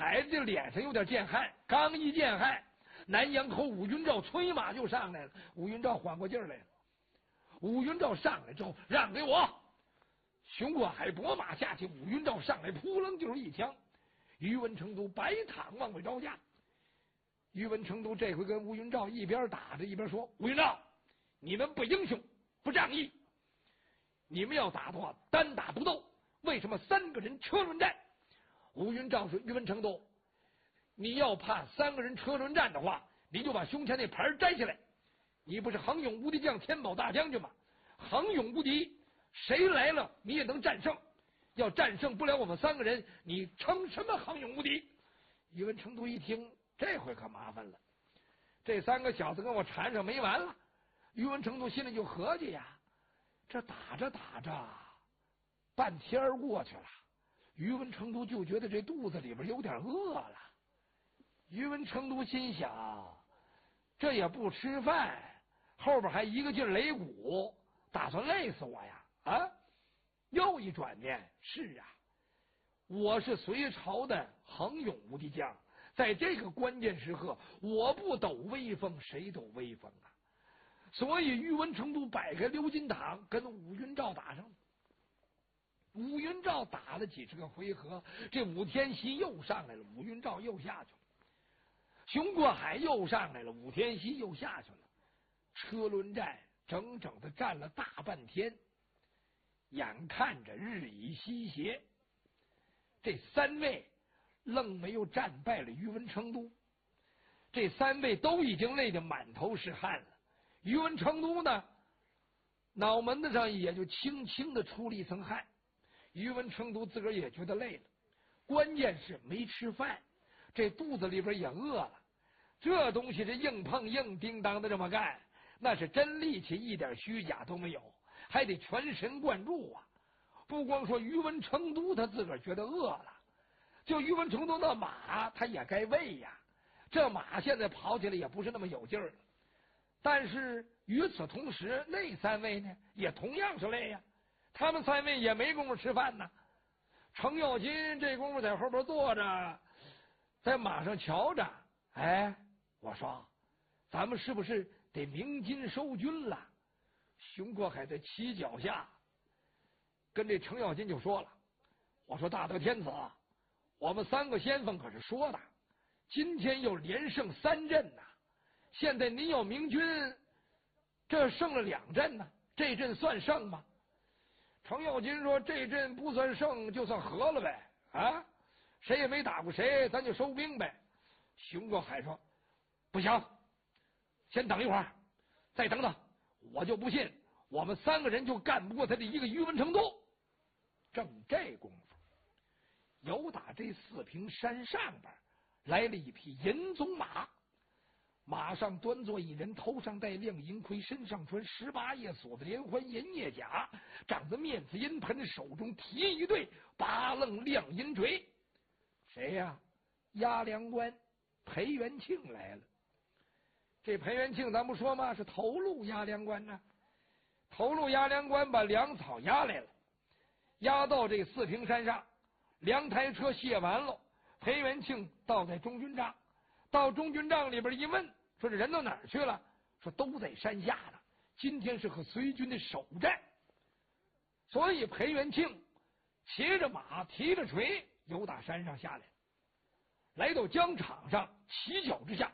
海这脸上有点见汗，刚一见汗，南阳口武云照催马就上来了。武云照缓过劲儿来了。武云照上来之后，让给我。熊过海拨马下去，武云照上来，扑棱就是一枪。于文成都白躺往外招架。于文成都这回跟吴云照一边打着一边说：“吴云照，你们不英雄，不仗义。你们要打的话，单打独斗。为什么3个人车轮战？”吴云照说：“于文成都，你要怕3个人车轮战的话，你就把胸前那牌摘下来。你不是恒勇无敌将天宝大将军吗？恒勇无敌，谁来了你也能战胜。要战胜不了我们3个人，你称什么恒勇无敌？”于文成都一听，这回可麻烦了，这3个小子跟我缠上没完了。于文成都心里就合计呀，这打着打着，半天过去了，于文成都就觉得这肚子里边有点饿了。于文成都心想，这也不吃饭，后边还一个劲擂鼓，打算累死我呀！啊！又一转念，是啊，我是隋朝的恒勇无敌将，在这个关键时刻，我不抖威风，谁抖威风啊？所以于文成都摆开鎏金堂，跟武云照打上。武云照打了几十个回合，这武天锡又上来了，武云照又下去了。熊过海又上来了，武天锡又下去了。车轮战整整的战了大半天，眼看着日已西斜，这3位愣没有战败了于文成都。这3位都已经累得满头是汗了。于文成都呢，脑门子上也就轻轻的出了一层汗。于文成都自个儿也觉得累了，关键是没吃饭，这肚子里边也饿了。这东西是硬碰硬，叮当的这么干，那是真力气，一点虚假都没有，还得全神贯注啊！不光说于文成都他自个儿觉得饿了，就于文成都那马他也该喂呀。这马现在跑起来也不是那么有劲儿了。但是与此同时，那3位呢也同样是累呀，他们3位也没工夫吃饭呢。程咬金这功夫在后边坐着，在马上瞧着。哎，我说咱们是不是得鸣金收军了？熊过海在旗脚下跟这程咬金就说了：“我说大德天子，我们3个先锋可是说的，今天又连胜3阵呐。现在您要明军，这胜了2阵呢，这阵算胜吗？”程咬金说：“这阵不算胜，就算和了呗。啊，谁也没打过谁，咱就收兵呗。”熊过海说：“不行，先等一会儿，再等等，我就不信我们3个人就干不过他的一个于文成都。”正这功夫，有打这四平山上边来了一匹银鬃马，马上端坐一人，头上戴亮银盔，身上穿18叶锁子连环银叶甲，长着面子银盆，手中提一对8楞亮银锤。谁呀？押粮官裴元庆来了。这裴元庆咱不说吗？是头路押粮官呢。头路押粮官把粮草押来了，押到这四平山上，粮台车卸完了，裴元庆倒在中军帐，到中军帐里边一问，说这人到哪儿去了？说都在山下呢，今天是和隋军的首战。所以裴元庆骑着马，提着锤，由打山上下来，来到疆场上，起脚之下，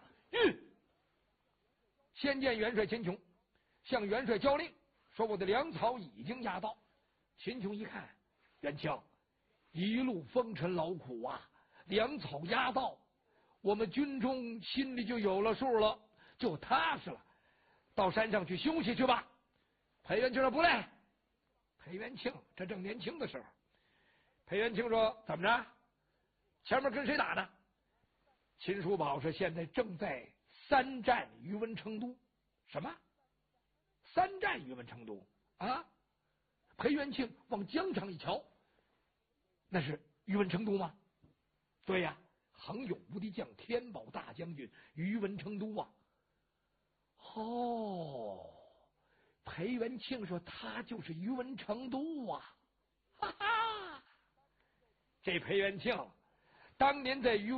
先见元帅秦琼，向元帅交令，说我的粮草已经押到。秦琼一看，元庆，一路风尘劳苦啊，粮草押到，我们军中心里就有了数了，就踏实了，到山上去休息去吧。裴元庆说不赖。裴元庆这正年轻的时候，裴元庆说怎么着？前面跟谁打呢？秦叔宝说现在正在3战于文成都。什么？3战于文成都啊？裴元庆往疆场一瞧，那是于文成都吗？对呀，恒勇无敌将天宝大将军于文成都啊。哦，裴元庆说他就是于文成都啊，哈哈！这裴元庆当年在于